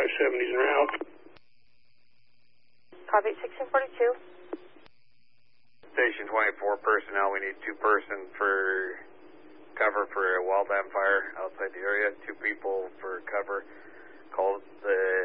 570's en route. Copy 1642. Station 24 personnel, we need 2 person for cover for a wildland fire outside the area, 2 people for cover. Call the